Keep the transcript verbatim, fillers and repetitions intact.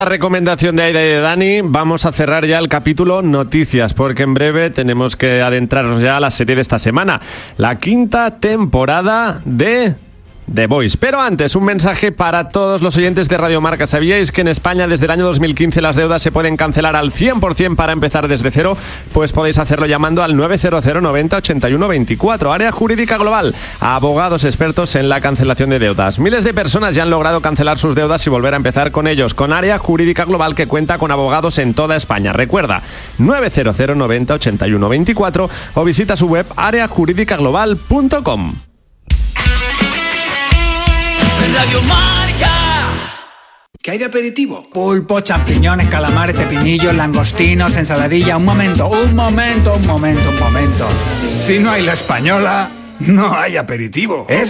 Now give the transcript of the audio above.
La recomendación de Aida y de Dani, vamos a cerrar ya el capítulo noticias, porque en breve tenemos que adentrarnos ya a la serie de esta semana, la quinta temporada de The Voice. Pero antes, un mensaje para todos los oyentes de Radio Marca. ¿Sabíais que en España desde el año dos mil quince las deudas se pueden cancelar al cien por ciento para empezar desde cero? Pues podéis hacerlo llamando al nueve cero cero noventa ochenta y uno veinticuatro. Área Jurídica Global, abogados expertos en la cancelación de deudas. Miles de personas ya han logrado cancelar sus deudas y volver a empezar con ellos, con Área Jurídica Global, que cuenta con abogados en toda España. Recuerda, nueve cero cero noventa ochenta y uno veinticuatro o visita su web área jurídica global punto com. Radio Marca. ¿Qué hay de aperitivo? Pulpo, champiñones, calamares, pepinillos, langostinos, ensaladilla. Un momento, un momento, un momento, un momento. Si no hay la española, no hay aperitivo. Es